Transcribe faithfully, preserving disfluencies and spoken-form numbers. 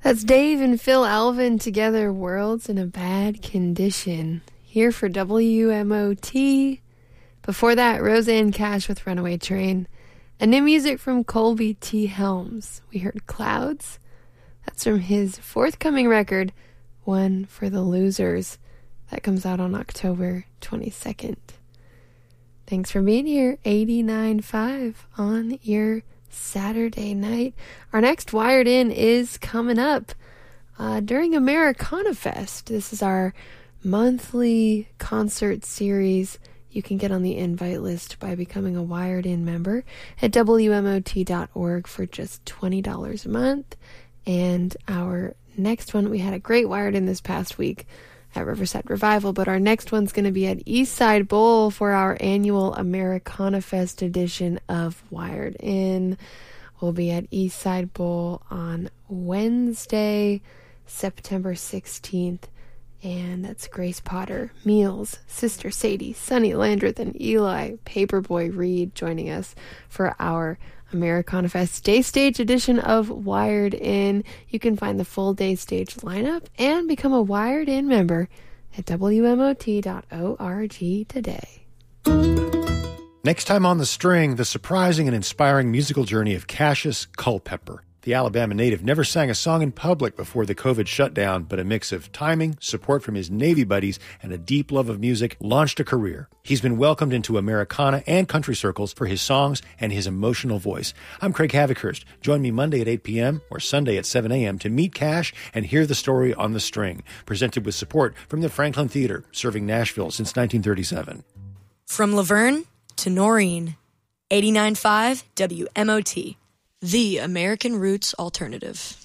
That's Dave and Phil Alvin together, World's in a Bad Condition, here for W M O T. Before that, Roseanne Cash with Runaway Train. And new music from Colby T. Helms. We heard Clouds. That's from his forthcoming record, One for the Losers. That comes out on October twenty-second. Thanks for being here, eighty-nine point five on your Saturday night. Our next Wired In is coming up uh, during Americana Fest. This is our monthly concert series. You can get on the invite list by becoming a Wired In member at W M O T dot org for just twenty dollars a month. And our next one, we had a great Wired In this past week at Riverside Revival, but our next one's going to be at Eastside Bowl for our annual Americana Fest edition of Wired In. We'll be at Eastside Bowl on Wednesday, September sixteenth, and that's Grace Potter, Meals, Sister Sadie, Sonny Landreth, and Eli Paperboy Reed joining us for our Americana Fest Day Stage edition of Wired In. You can find the full Day Stage lineup and become a Wired In member at W M O T dot org today. Next time on The String, the surprising and inspiring musical journey of Cassius Culpepper. The Alabama native never sang a song in public before the COVID shutdown, but a mix of timing, support from his Navy buddies, and a deep love of music launched a career. He's been welcomed into Americana and country circles for his songs and his emotional voice. I'm Craig Havikhurst. Join me Monday at eight p.m. or Sunday at seven a.m. to meet Cash and hear the story on The String, presented with support from the Franklin Theater, serving Nashville since nineteen thirty-seven. From Laverne to Noreen, eighty-nine point five W M O T. The American Roots Alternative.